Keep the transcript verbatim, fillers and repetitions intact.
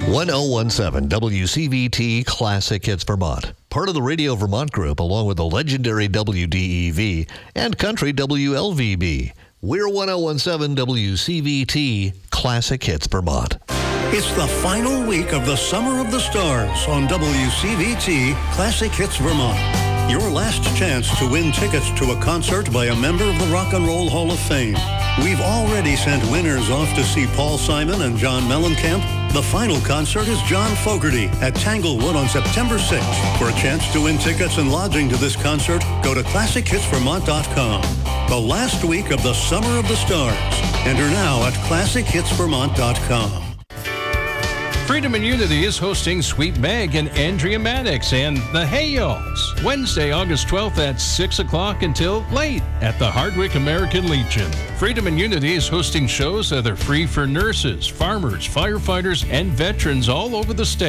one oh one seven W C V T Classic Hits Vermont. Part of the Radio Vermont Group, along with the legendary W D E V and Country W L V B. We're one oh one seven W C V T Classic Hits Vermont. It's the final week of the Summer of the Stars on W C V T Classic Hits Vermont. Your last chance to win tickets to a concert by a member of the Rock and Roll Hall of Fame. We've already sent winners off to see Paul Simon and John Mellencamp. The final concert is John Fogerty at Tanglewood on September sixth. For a chance to win tickets and lodging to this concert, go to classic hits vermont dot com. The last week of the Summer of the Stars. Enter now at classic hits vermont dot com. Freedom and Unity is hosting Sweet Meg and Andrea Maddox and the Hayals Wednesday, August twelfth at six o'clock until late at the Hardwick American Legion. Freedom and Unity is hosting shows that are free for nurses, farmers, firefighters, and veterans all over the state.